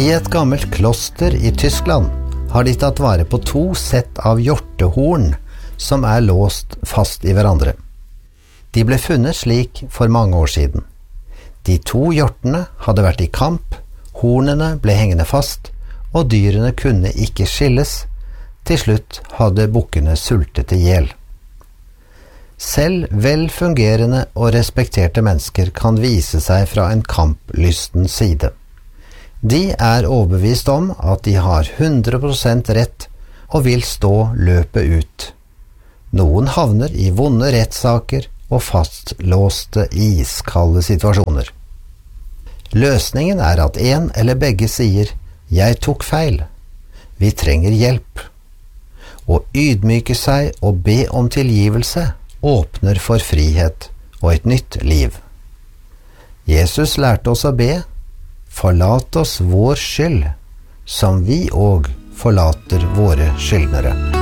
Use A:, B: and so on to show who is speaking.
A: I et gammelt kloster I Tyskland har de tatt vare på 2 sett av hjortehorn som låst fast I hverandre. De ble funnet slik for mange år siden. De 2 hjortene hadde vært I kamp, hornene ble hengende fast, og dyrene kunne ikke skilles. Til slutt hadde bukkene sultet ihjel. Selv velfungerende og respekterte mennesker kan vise seg fra en kamplysten side. De overbevist om at de har 100% rett og vil stå løpet ut. Noen havner I vonde rettssaker og fastlåste iskalde situasjoner. Løsningen at en eller begge sier «Jeg tok feil. Vi trenger hjelp». Å ydmyke seg og be om tilgivelse åpner for frihet og et nytt liv. Jesus lærte oss å be, forlat oss vår skyld, som vi og forlater våre skyldnere.